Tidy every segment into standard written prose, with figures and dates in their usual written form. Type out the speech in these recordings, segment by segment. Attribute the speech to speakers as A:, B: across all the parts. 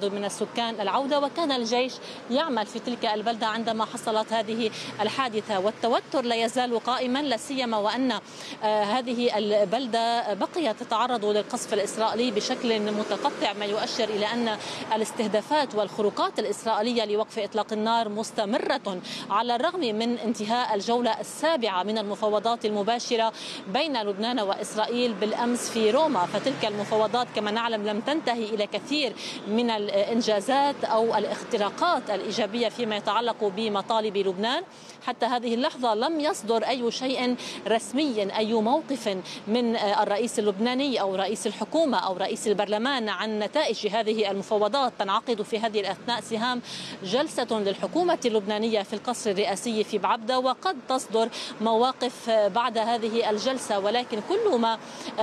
A: عدد من السكان العودة، وكان الجيش يعمل في تلك البلدة عندما حصلت هذه الحادثة. والتوتر لا يزال قائما، لا سيما وأن هذه البلدة بقيت تتعرض للقصف الإسرائيلي بشكل متقطع، ما يؤشر إلى أن الاستهدافات والخروقات الإسرائيلية لوقف إطلاق النار مستمرة على الرغم من انتهاء الجولة السابعة من المفاوضات المباشرة بين لبنان وإسرائيل بالأمس في روما. فتلك المفاوضات كما نعلم لم تنتهي إلى كثير من الإنجازات أو الاختراقات الإيجابية فيما يتعلق بمطالب لبنان. حتى هذه اللحظة لم يصدر أي شيء رسمي، أي موقف من الرئيس اللبناني أو رئيس الحكومة أو رئيس البرلمان عن نتائج هذه المفاوضات. تنعقد في هذه الأثناء سهام جلسة للحكومة اللبنانية في القصر الرئاسي في بعبدة، وقد تصدر مواقف بعد هذه الجلسة. ولكن كل ما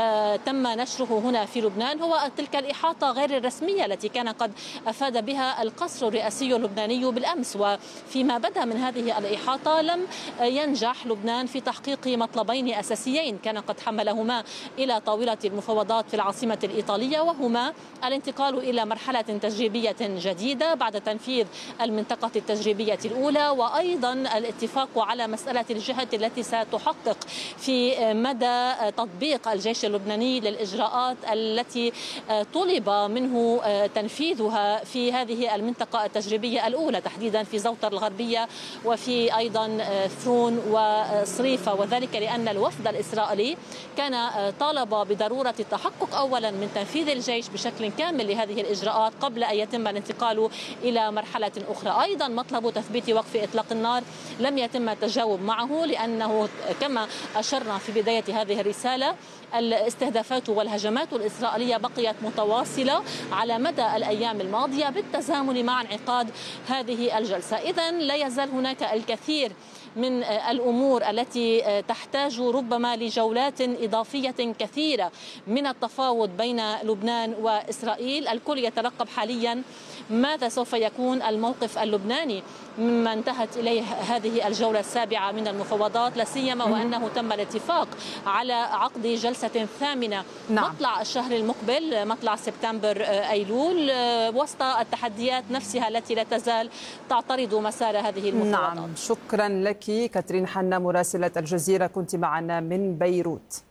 A: تم نشره هنا في لبنان هو تلك الإحاطة غير الرسمية التي كان قد أفاد بها القصر الرئاسي اللبناني بالأمس. وفيما بدا من هذه الإحاطة لم ينجح لبنان في تحقيق مطلبين أساسيين كان قد حملهما إلى طاولة المفاوضات في العاصمة الإيطالية، وهما الانتقال إلى مرحلة تجريبية جديدة بعد تنفيذ المنطقة التجريبية الأولى، وأيضا الاتفاق على مسألة الجهة التي ستحقق في مدى تطبيق الجيش اللبناني للإجراءات التي طلب منه تنفيذها في هذه المنطقة التجريبية الأولى، تحديدا في زوطر الغربية وفي أيضا ثرون وصريفة. وذلك لأن الوفد الإسرائيلي كان طالب بضرورة التحقق أولا من تنفيذ الجيش بشكل كامل لهذه الإجراءات قبل أن يتم الانتقال إلى مرحلة أخرى. أيضا مطلب تثبيت وقف إطلاق النار لم يتم التجاوب معه، لأنه كما أشرنا في بداية هذه الرسالة الاستهدافات والهجمات الإسرائيلية بقيت متواصلة على مدى الأيام الماضية بالتزامن مع انعقاد هذه الجلسة. إذن لا يزال هناك الكثير من الأمور التي تحتاج ربما لجولات إضافية كثيرة من التفاوض بين لبنان وإسرائيل. الكل يترقب حاليا ماذا سوف يكون الموقف اللبناني مما انتهت إليه هذه الجولة السابعة من المفاوضات، لا سيما وأنه تم الاتفاق على عقد جلسة ثامنة مطلع الشهر المقبل، مطلع سبتمبر أيلول، وسط التحديات نفسها التي لا تزال تعترض مسار هذه المفاوضات.
B: نعم، شكرا لك كاترين حنا مراسلة الجزيرة، كنت معنا من بيروت.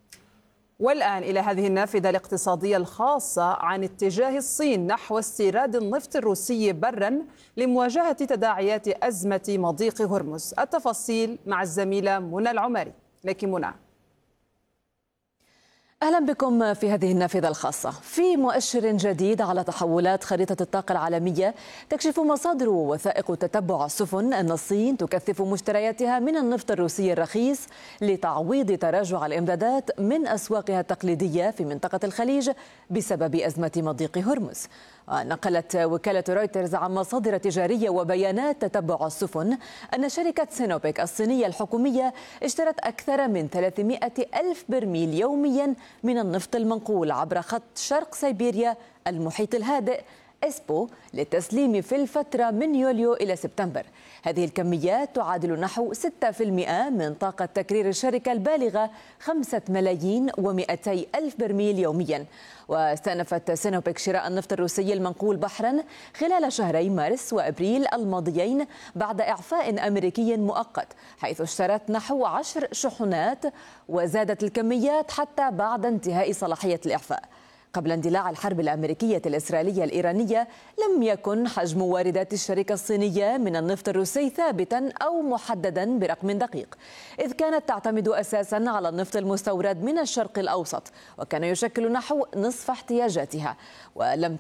B: والآن إلى هذه النافذة الاقتصادية الخاصة عن اتجاه الصين نحو استيراد النفط الروسي برا لمواجهة تداعيات أزمة مضيق هرمز. التفاصيل مع الزميلة منى العمري. لك منى.
C: أهلا بكم في هذه النافذة الخاصة. في مؤشر جديد على تحولات خريطة الطاقة العالمية، تكشف مصادر ووثائق تتبع السفن أن الصين تكثف مشترياتها من النفط الروسي الرخيص لتعويض تراجع الإمدادات من أسواقها التقليدية في منطقة الخليج بسبب أزمة مضيق هرمز. نقلت وكالة رويترز عن مصادر تجارية وبيانات تتبع السفن أن شركة سينوبيك الصينية الحكومية اشترت أكثر من 300 ألف برميل يوميا من النفط المنقول عبر خط شرق سيبيريا المحيط الهادئ إسبو للتسليم في الفترة من يوليو إلى سبتمبر. هذه الكميات تعادل نحو 6% من طاقة تكرير الشركة البالغة 5 ملايين و200 ألف برميل يوميا. واستأنفت سينوبيك شراء النفط الروسي المنقول بحرا خلال شهري مارس وأبريل الماضيين بعد إعفاء أمريكي مؤقت، حيث اشترت نحو 10 شحنات وزادت الكميات حتى بعد انتهاء صلاحية الإعفاء. قبل اندلاع الحرب الأمريكية الإسرائيلية الإيرانية لم يكن حجم واردات الشركة الصينية من النفط الروسي ثابتا أو محددا برقم دقيق، إذ كانت تعتمد أساسا على النفط المستورد من الشرق الأوسط، وكان يشكل نحو نصف احتياجاتها. ولم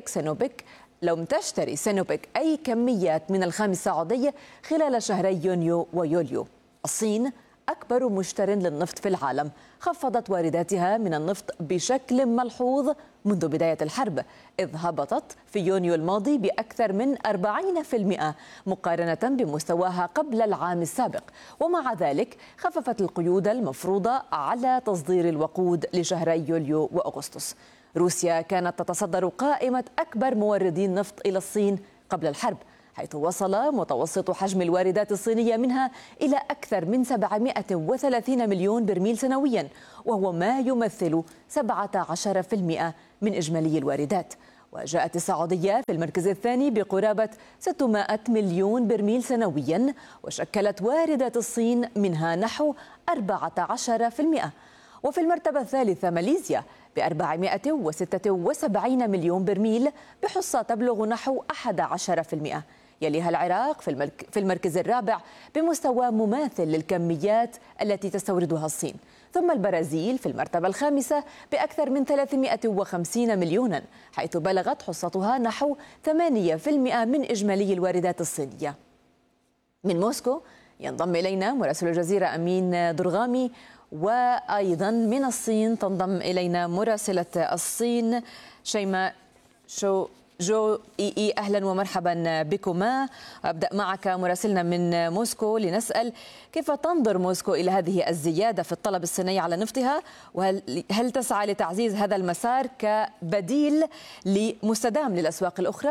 C: تشتري سينوبيك أي كميات من الخام السعودي خلال شهري يونيو ويوليو. الصين أكبر مشتر للنفط في العالم، خفضت وارداتها من النفط بشكل ملحوظ منذ بداية الحرب، إذ هبطت في يونيو الماضي بأكثر من 40% مقارنة بمستواها قبل العام السابق. ومع ذلك خففت القيود المفروضة على تصدير الوقود لشهري يوليو وأغسطس. روسيا كانت تتصدر قائمة أكبر موردي النفط إلى الصين قبل الحرب، حيث وصل متوسط حجم الواردات الصينية منها إلى أكثر من 730 مليون برميل سنويا، وهو ما يمثل 17% من إجمالي الواردات. وجاءت السعودية في المركز الثاني بقرابة 600 مليون برميل سنويا، وشكلت واردات الصين منها نحو 14%. وفي المرتبة الثالثة ماليزيا ب 476 مليون برميل بحصة تبلغ نحو 11%. يليها العراق في المركز الرابع بمستوى مماثل للكميات التي تستوردها الصين، ثم البرازيل في المرتبة الخامسة بأكثر من 350 مليونا، حيث بلغت حصتها نحو 8% من إجمالي الواردات الصينية. من موسكو ينضم إلينا مراسل الجزيرة أمين درغامي، وأيضا من الصين تنضم إلينا مراسلة الصين شيماء جو إي. أهلا ومرحبا بكما. أبدأ معك مراسلنا من موسكو لنسأل كيف تنظر موسكو إلى هذه الزيادة في الطلب الصيني على نفطها، وهل تسعى لتعزيز هذا المسار كبديل لمستدام للأسواق الأخرى؟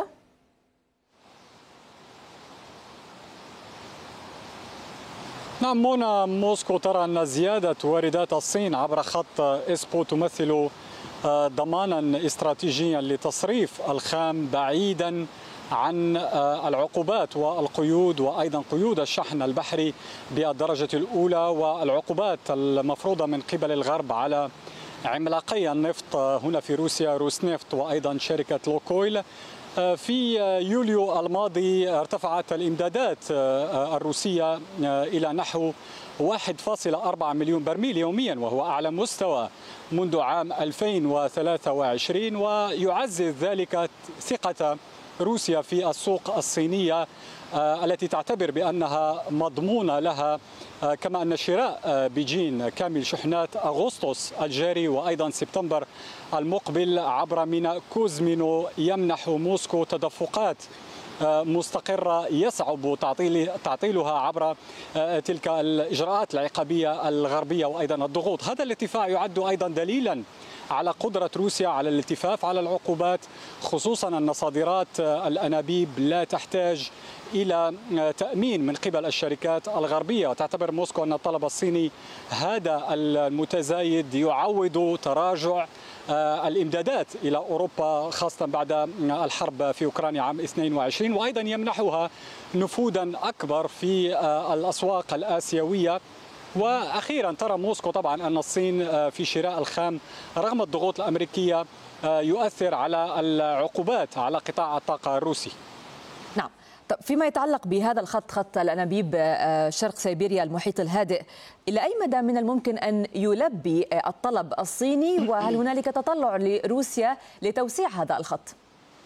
D: نعم منى، موسكو ترى أن زيادة واردات الصين عبر خط إسبو تمثل ضمانا استراتيجيا لتصريف الخام بعيدا عن العقوبات والقيود، وأيضا قيود الشحن البحري بالدرجة الأولى والعقوبات المفروضة من قبل الغرب على عملاقي النفط هنا في روسيا، روسنفط وأيضا شركة لوكويل. في يوليو الماضي ارتفعت الإمدادات الروسية إلى نحو 1.4 مليون برميل يوميا، وهو أعلى مستوى منذ عام 2023، ويعزز ذلك ثقة روسيا في السوق الصينية التي تعتبر بأنها مضمونة لها، كما أن شراء بيجين كامل شحنات أغسطس الجاري وأيضا سبتمبر المقبل عبر ميناء كوزمينو يمنح موسكو تدفقات مستقرة يصعب تعطيلها عبر تلك الإجراءات العقابية الغربية وأيضا الضغوط. هذا الاتفاق يعد أيضا دليلا على قدرة روسيا على الالتفاف على العقوبات، خصوصا أن صادرات الأنابيب لا تحتاج إلى تأمين من قبل الشركات الغربية. وتعتبر موسكو أن الطلب الصيني هذا المتزايد يعوض تراجع الإمدادات إلى أوروبا، خاصة بعد الحرب في أوكرانيا عام 22، وأيضا يمنحها نفوذا أكبر في الأسواق الآسيوية. وأخيرا ترى موسكو طبعا أن الصين في شراء الخام رغم الضغوط الأمريكية يؤثر على العقوبات على قطاع الطاقة الروسي.
C: نعم. طب فيما يتعلق بهذا الخط، خط الأنابيب شرق سيبيريا المحيط الهادئ، إلى أي مدى من الممكن أن يلبي الطلب الصيني، وهل هنالك تطلع لروسيا لتوسيع هذا الخط؟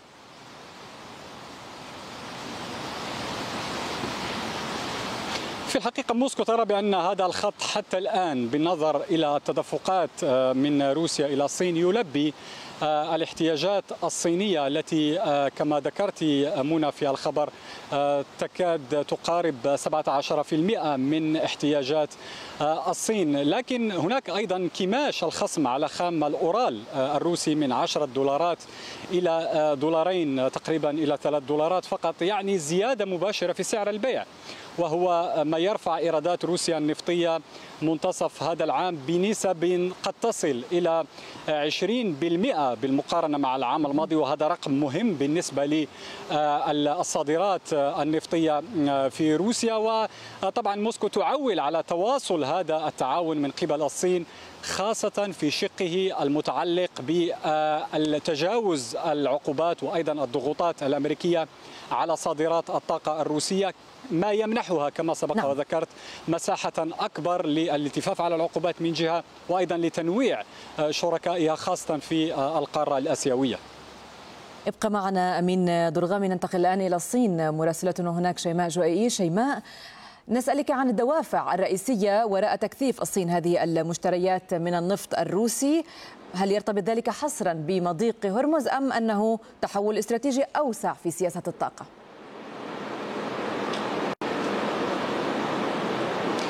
D: في الحقيقة موسكو ترى بأن هذا الخط حتى الآن بالنظر إلى التدفقات من روسيا إلى الصين يلبي الاحتياجات الصينية التي كما ذكرت منى في الخبر تكاد تقارب 17% من احتياجات الصين. لكن هناك أيضا انكماش الخصم على خام الأورال الروسي من 10 دولارات إلى دولارين تقريبا إلى 3 دولارات فقط، يعني زيادة مباشرة في سعر البيع، وهو ما يرفع إيرادات روسيا النفطية منتصف هذا العام بنسب قد تصل إلى 20% بالمقارنة مع العام الماضي، وهذا رقم مهم بالنسبة للصادرات النفطية في روسيا. وطبعا موسكو تعول على تواصل هذا التعاون من قبل الصين، خاصة في شقه المتعلق بالتجاوز العقوبات وأيضا الضغوطات الأمريكية على صادرات الطاقة الروسية، ما يمنحها كما سبق وذكرت مساحة أكبر للالتفاف على العقوبات من جهة، وأيضا لتنويع شركائها خاصة في القارة الآسيوية.
C: ابقى معنا أمين درغامي. ننتقل الآن إلى الصين، مراسلتنا هناك شيماء جو إي. شيماء، نسألك عن الدوافع الرئيسية وراء تكثيف الصين هذه المشتريات من النفط الروسي. هل يرتبط ذلك حصرا بمضيق هرمز أم أنه تحول استراتيجي أوسع في سياسة الطاقة؟
E: هو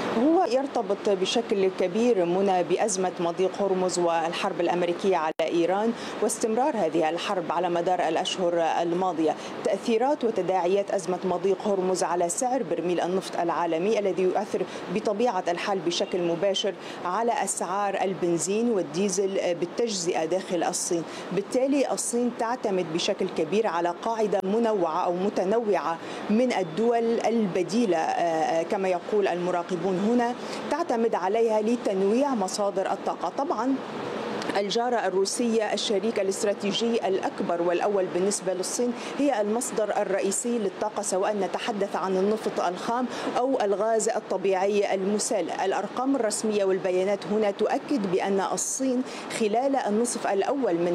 E: يرتبط بشكل كبير منى بأزمة مضيق هرمز والحرب الأمريكية على إيران واستمرار هذه الحرب على مدار الأشهر الماضية. تأثيرات وتداعيات أزمة مضيق هرمز على سعر برميل النفط العالمي الذي يؤثر بطبيعة الحال بشكل مباشر على أسعار البنزين والديزل بالتجزئة داخل الصين. بالتالي الصين تعتمد بشكل كبير على قاعدة منوعة أو متنوعة من الدول البديلة كما يقول المراقبون هنا، تعتمد عليها لتنويع مصادر الطاقة. طبعا الجارة الروسية الشريك الاستراتيجي الأكبر والأول بالنسبة للصين هي المصدر الرئيسي للطاقة، سواء نتحدث عن النفط الخام أو الغاز الطبيعي المسال. الأرقام الرسمية والبيانات هنا تؤكد بأن الصين خلال النصف الأول من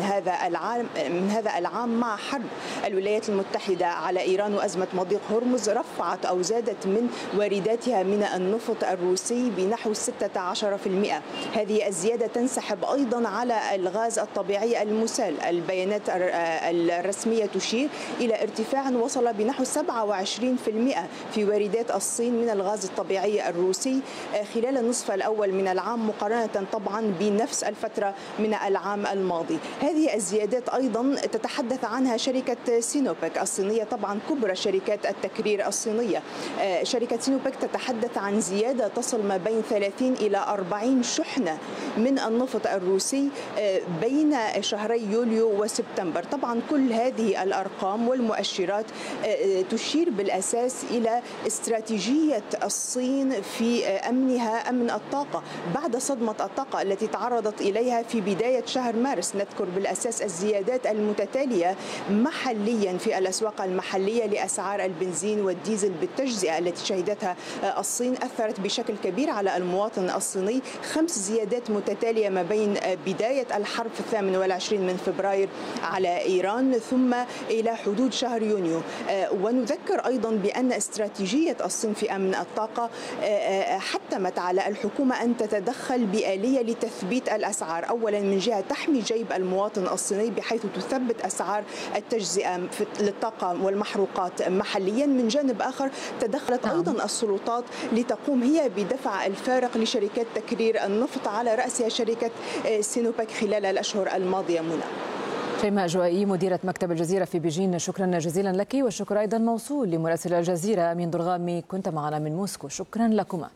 E: هذا العام مع حرب الولايات المتحدة على إيران وأزمة مضيق هرمز رفعت أو زادت من وارداتها من النفط الروسي بنحو 16%. هذه الزيادة تنسحب أيضا على الغاز الطبيعي المسال. البيانات الرسمية تشير إلى ارتفاع وصل بنحو 27% في واردات الصين من الغاز الطبيعي الروسي خلال النصف الأول من العام مقارنة طبعا بنفس الفترة من العام الماضي. هذه الزيادات أيضا تتحدث عنها شركة سينوبك الصينية، طبعا كبرى شركات التكرير الصينية. شركة سينوبك تتحدث عن زيادة تصل ما بين 30 إلى 40 شحنة من النفط الروسي بين شهري يوليو وسبتمبر. طبعا كل هذه الأرقام والمؤشرات تشير بالأساس إلى استراتيجية الصين في أمنها أمن الطاقة بعد صدمة الطاقة التي تعرضت إليها في بداية شهر مارس. نذكر بالأساس الزيادات المتتالية محليا في الأسواق المحلية لأسعار البنزين والديزل بالتجزئة التي شهدتها الصين أثرت بشكل كبير على المواطن الصيني. 5 زيادات متتالية ما بين بداية الحرب في 28 من فبراير على إيران ثم إلى حدود شهر يونيو. ونذكر أيضا بأن استراتيجية الصين في أمن الطاقة حتمت على الحكومة أن تتدخل بآلية لتثبيت الأسعار، أولا من جهة تحمي جيب المواطن الصيني بحيث تثبت أسعار التجزئة للطاقة والمحروقات محليا. من جانب آخر تدخلت أيضا السلطات لتقوم هي بدفع الفارق لشركات تكرير النفط على رأسها شركة سينوبك خلال الأشهر الماضية. منى
C: شيماء جوائي مديرة مكتب الجزيرة في بيجين، شكرا جزيلا لك، والشكر أيضا موصول لمراسل الجزيرة أمين درغامي، كنت معنا من موسكو، شكرا لكما.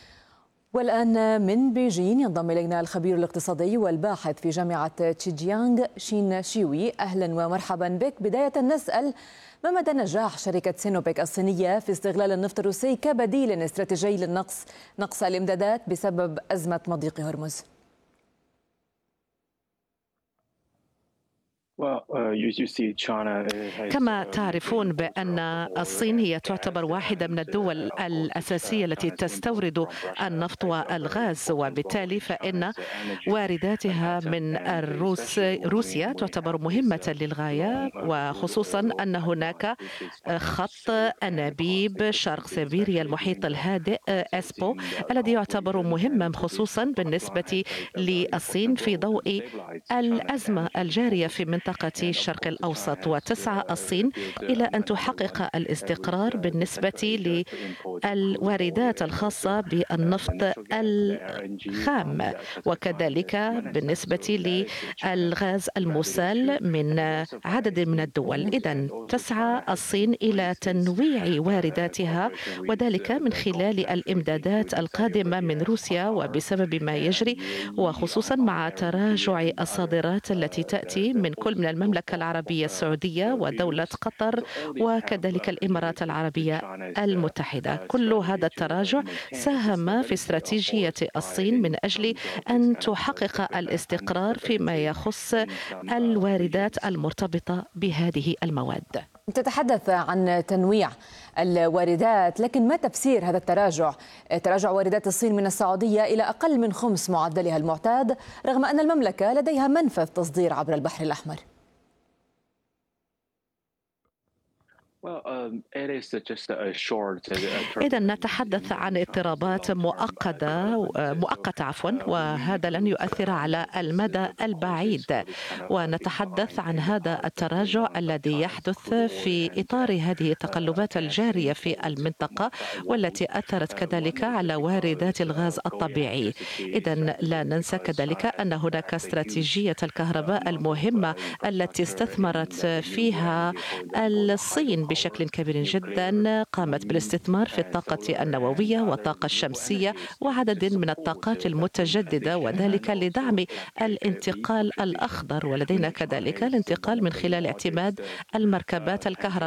C: والآن من بيجين ينضم إلينا الخبير الاقتصادي والباحث في جامعة تشيجيانغ شين شيوي. أهلا ومرحبا بك. بداية نسأل ما مدى نجاح شركة سينوبيك الصينية في استغلال النفط الروسي كبديل استراتيجي لنقص الإمدادات بسبب أزمة مضيق هرمز؟
F: كما تعرفون بأن الصين هي تعتبر واحدة من الدول الأساسية التي تستورد النفط والغاز، وبالتالي فإن وارداتها من روسيا تعتبر مهمة للغاية، وخصوصا أن هناك خط أنابيب شرق سيبيريا المحيط الهادئ إسبو الذي يعتبر مهما خصوصا بالنسبة للصين في ضوء الأزمة الجارية في منطقة الشرق الأوسط. وتسعى الصين إلى أن تحقق الاستقرار بالنسبة للواردات الخاصة بالنفط الخام وكذلك بالنسبة للغاز المسال من عدد من الدول. إذن تسعى الصين إلى تنويع وارداتها، وذلك من خلال الإمدادات القادمة من روسيا وبسبب ما يجري، وخصوصا مع تراجع الصادرات التي تأتي من كل من المملكة العربية السعودية ودولة قطر وكذلك الإمارات العربية المتحدة. كل هذا التراجع ساهم في استراتيجية الصين من أجل أن تحقق الاستقرار فيما يخص الواردات المرتبطة بهذه المواد.
C: تتحدث عن تنويع الواردات، لكن ما تفسير هذا التراجع؟ تراجع واردات الصين من السعودية إلى أقل من 5 معدلها المعتاد، رغم أن المملكة لديها منفذ تصدير عبر البحر الأحمر.
F: إذا نتحدث عن اضطرابات مؤقتة وهذا لن يؤثر على المدى البعيد، ونتحدث عن هذا التراجع الذي يحدث في إطار هذه التقلبات الجارية في المنطقة والتي أثرت كذلك على واردات الغاز الطبيعي. إذا لا ننسى كذلك أن هناك استراتيجية الكهرباء المهمة التي استثمرت فيها الصين بشكل كبير جدا، قامت بالاستثمار في الطاقة النووية والطاقة الشمسية وعدد من الطاقات المتجددة، وذلك لدعم الانتقال الأخضر. ولدينا كذلك الانتقال من خلال اعتماد المركبات الكهربائية